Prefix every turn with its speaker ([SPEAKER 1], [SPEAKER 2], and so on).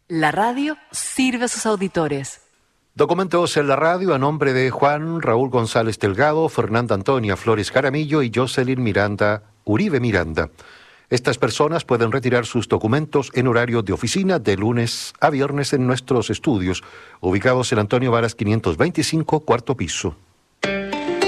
[SPEAKER 1] La radio sirve a sus auditores.
[SPEAKER 2] Documentos en la radio a nombre de Juan Raúl González Delgado, Fernanda Antonia Flores Jaramillo y Jocelyn Miranda Uribe Miranda. Estas personas pueden retirar sus documentos en horario de oficina de lunes a viernes en nuestros estudios, ubicados en Antonio Varas 525, cuarto piso.